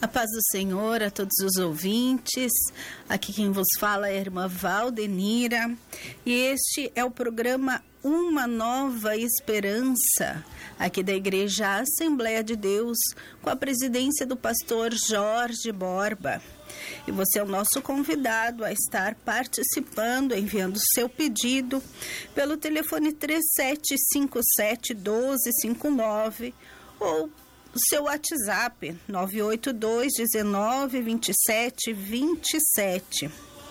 A paz do Senhor a todos os ouvintes. Aqui quem vos fala é a irmã Valdenira e este é o programa Uma Nova Esperança, aqui da Igreja Assembleia de Deus, com a presidência do pastor Jorge Borba. E você é o nosso convidado a estar participando, enviando seu pedido pelo telefone 3757-1259 ou o seu WhatsApp 982-19-27-27.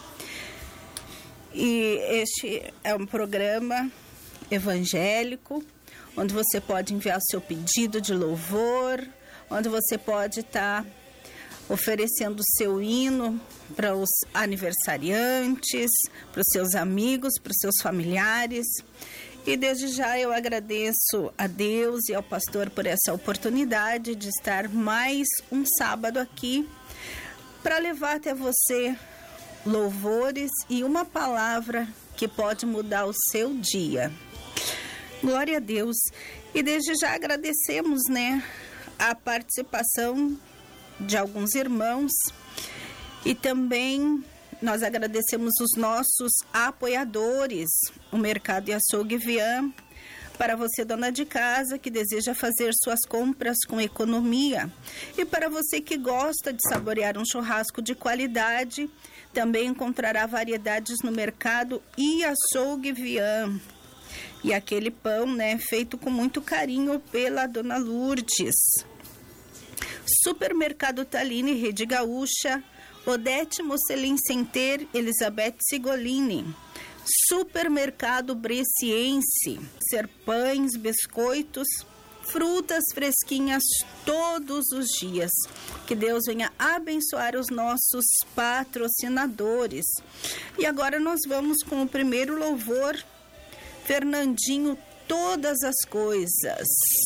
E este é um programa evangélico, onde você pode enviar o seu pedido de louvor, onde você pode estar oferecendo o seu hino para os aniversariantes, para os seus amigos, para os seus familiares. E desde já eu agradeço a Deus e ao pastor por essa oportunidade de estar mais um sábado aqui para levar até você louvores e uma palavra que pode mudar o seu dia. Glória a Deus. E desde já agradecemos, a participação de alguns irmãos e também nós agradecemos os nossos apoiadores, o Mercado e Açougue Vian, para você, dona de casa, que deseja fazer suas compras com economia. E para você que gosta de saborear um churrasco de qualidade, também encontrará variedades no Mercado e Açougue Vian. E aquele pão, feito com muito carinho pela dona Lourdes. Supermercado Tallini, Rede Gaúcha, Odete Mocelin Center, Elizabeth Sigolini, Supermercado Bresciense, pães, biscoitos, frutas fresquinhas todos os dias. Que Deus venha abençoar os nossos patrocinadores. E agora nós vamos com o primeiro louvor, Fernandinho, Todas as Coisas.